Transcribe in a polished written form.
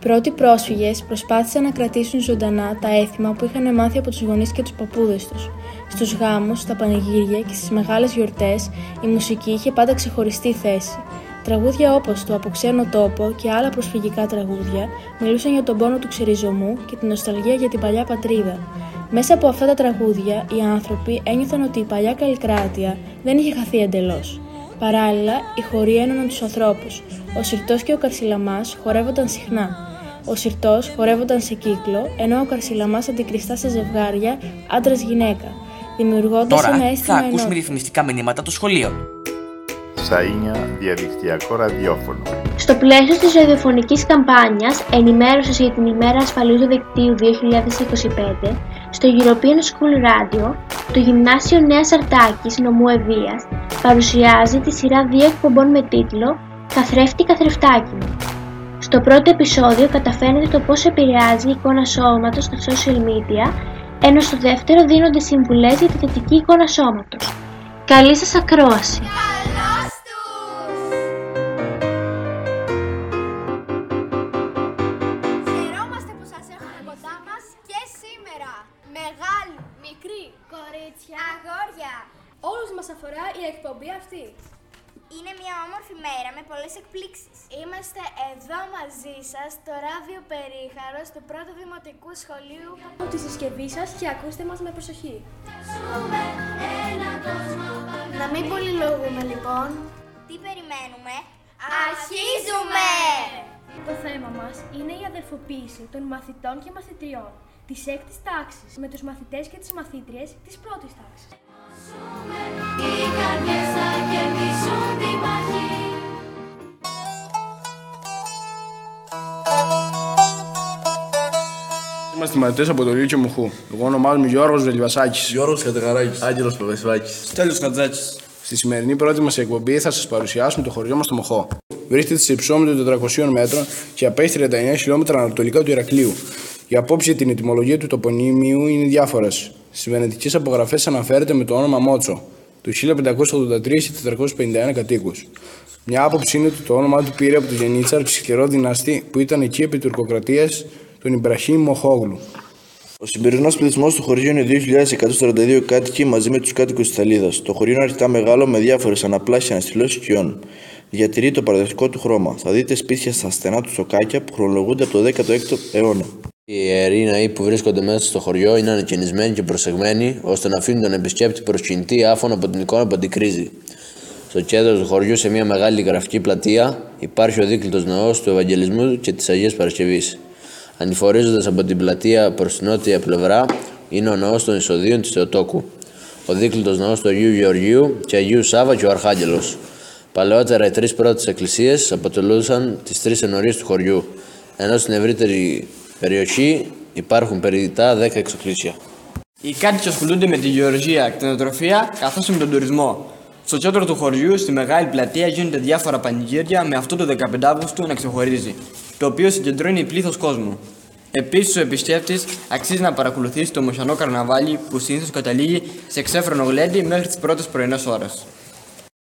Πρώτοι πρόσφυγες προσπάθησαν να κρατήσουν ζωντανά τα έθιμα που είχαν μάθει από τους γονείς και τους παππούδες τους. Στους γάμους, στα πανηγύρια και στις μεγάλες γιορτές, η μουσική είχε πάντα ξεχωριστή θέση. Τραγούδια όπως το «Από ξένο τόπο» και άλλα προσφυγικά τραγούδια μιλούσαν για τον πόνο του ξεριζωμού και την νοσταλγία για την παλιά πατρίδα. Μέσα από αυτά τα τραγούδια, οι άνθρωποι ένιωθαν ότι η παλιά καλλικράτεια δεν είχε χαθεί εντελώς. Παράλληλα, οι χοροί ένωναν τους ανθρώπους. Ο Συρτός και ο Καρσιλαμάς χορεύονταν συχνά. Ο Συρτός χορεύονταν σε κύκλο, ενώ ο Καρσιλαμάς αντικριστά σε ζευγάρια άντρας-γυναίκα, δημιουργώντας ένα αίσθημα θα ακούσουμε διαφημιστικά μηνύματα των σχολείων. Σαΐνια, διαδικτυακό ραδιόφωνο. Στο πλαίσιο της ραδιοφωνικής καμπάνιας ενημέρωσης για την ημέρα ασφαλούς του δικτύου 2025, στο European School Radio, το Γυμνάσιο Νέας Αρτάκης νομού Ευβοίας παρουσιάζει τη σειρά 2 εκπομπών με τίτλο «Καθρέφτη καθρεφτάκι μου». Στο πρώτο επεισόδιο καταφαίνεται το πώς επηρεάζει η εικόνα σώματος στα social media, ενώ στο δεύτερο δίνονται συμβουλές για τη θετική εικόνα σώματος. Καλή σας ακρόαση! Χαιρόμαστε που σας έχουμε κοντά μας και σήμερα. Μεγάλοι, μικροί, κορίτσια, αγόρια. Όλους μας αφορά η εκπομπή αυτή. Είναι μια όμορφη μέρα με πολλές εκπλήξεις. Είμαστε εδώ μαζί σας στο ράδιο Περίχαρος του πρώτου δημοτικού σχολείου από τη συσκευή σας και ακούστε μας με προσοχή. Να μην πολυλογούμε λοιπόν. Τι περιμένουμε? Αρχίζουμε! Το θέμα μας είναι η αδερφοποίηση των μαθητών και μαθητριών της 6ης τάξης με τους μαθητές και τις μαθήτριες της 1ης τάξης. Οι καρδιές θα κερδίσουν τη μάχη. Είμαστε μαθητές από το Λύκειο Μουχού. Εγώ ονομάζομαι Γιώργος Βελιβασάκης. Γιώργος Κατεγαράκης. Άγγελος Παπασβάκης. Στέλιος Χατζάκης. Στη σημερινή πρώτη μας εκπομπή θα σας παρουσιάσουμε το χωριό μας στο Μοχό. Βρίσκεται σε υψόμετρο 400 μέτρων και απέχει 39 χιλιόμετρα ανατολικά του Ηρακλείου. Οι απόψεις για την ετυμολογία του τοπονύμιου είναι διάφορες. Στις βενετικές απογραφές αναφέρεται με το όνομα Μότσο. Το 1583 είχε 451 κατοίκους. Μια άποψη είναι ότι το όνομά του πήρε από το Γενίτσαρ, ψυχρό δυναστή που ήταν εκεί επί τουρκοκρατίας, τον Ιμπραχήμ Μοχόγλου. Ο σημερινός πληθυσμός του χωριού είναι 2.142 κάτοικοι μαζί με τους κάτοικους της Θαλίδας. Το χωριό είναι αρκετά μεγάλο με διάφορες αναπλάσεις αναστηλώσεις οικειών. Διατηρεί το παραδοσιακό του χρώμα. Θα δείτε σπίτια στα στενά του σοκάκια που χρονολογούνται από το 16ο αιώνα. Οι ιεροί ναοί που βρίσκονται μέσα στο χωριό είναι ανακαινισμένοι και προσεγμένοι ώστε να αφήνουν τον επισκέπτη προσκυνητή άφωνο από την εικόνα που αντικρίζει. Στο κέντρο του χωριού, σε μια μεγάλη γραφική πλατεία, υπάρχει ο δίκλητος ναός του Ευαγγελισμού και της Αγίας Παρασκευής. Ανηφορίζοντας από την πλατεία προς την νότια πλευρά είναι ο ναός των Εισοδείων της Θεοτόκου, ο δίκλητος ναός του Αγίου Γεωργίου και Αγίου Σάβα και ο Αρχάγγελος. Παλαιότερα οι 3 πρώτες εκκλησίες αποτελούσαν τις 3 ενορίες του χωριού, ενώ στην ευρύτερη περιοχή υπάρχουν περίπου 10 εξοκλήσια. Οι κάτοικοι ασχολούνται με τη γεωργία, κτηνοτροφία καθώς και με τον τουρισμό. Στο κέντρο του χωριού, στη μεγάλη πλατεία, γίνονται διάφορα πανηγύρια με αυτό το 15 Αύγουστου να ξεχωρίζει, το οποίο συγκεντρώνει πλήθος κόσμου. Επίσης, ο επισκέπτης αξίζει να παρακολουθήσει το Μοχιανό Καρναβάλι που συνήθως καταλήγει σε ξέφρενο γλέντι μέχρι τις πρώτες πρωινές ώρες.